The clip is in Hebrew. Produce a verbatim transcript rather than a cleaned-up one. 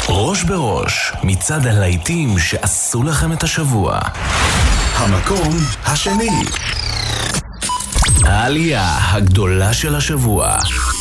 ראש בראש, מצד הלהיטים שעשו לכם את השבוע. המקום השני. העלייה הגדולה של השבוע.